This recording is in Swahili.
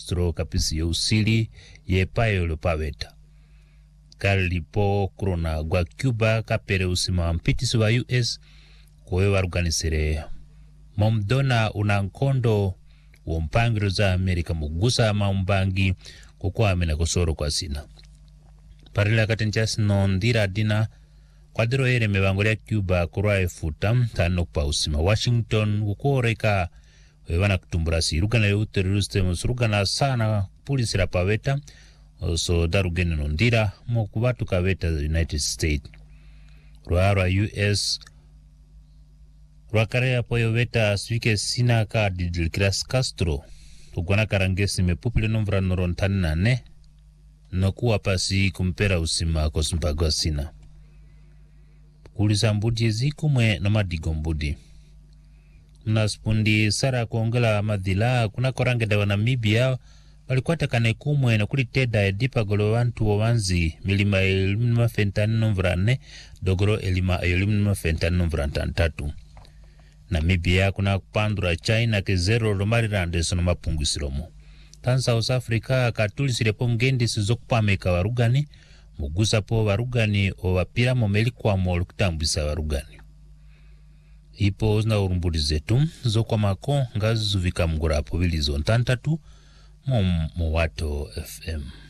Castro kapisi usili ye payo lo paveta kalipo corona gwa Cuba kapere usima mpitisi wa US kwe waruganisire momdona unankondo wompangiro za Amerika mugusa maumbangi kukwa amena kusoro kwa sina parila katenchasi no ndira dina kwa diro ere mewangolia Cuba kurwa efuta tano kwa usima Washington kukoreka wana kutumbura si rugana leo terroriste musurugana sana polisi la paveta so darugene no ndira mo kubatu kaveta United States rwa US Rwakarea poyo veta swike sina ka Didilkiras Castro tukwana karangesi mepupile nomvra norontani nane nokuwa pasi kumpera usima kosumpagwa sina kulisa mbudi zikumwe na madigo mbudi mnaspundi sara kuongela madhila kuna korangeda wa Namibia walikuata kane kumwe na kuliteda edipa golo wantu wa wanzi milima elimnuma fentani nomvrane dogoro elima elimnuma fentani nomvrantani tatu Namibia kuna kupandura China ke zero lomari randeso na mapungisiromo. Tan South Africa katulisire po ngendi sizokupameka warugani, mugusa po warugani o wapira momeli kwa molu kutambisa warugani. Ipo zna urumbudi zetu, zokwa mako ngazi zuvika mgura po wili zontantatu, Mowato FM.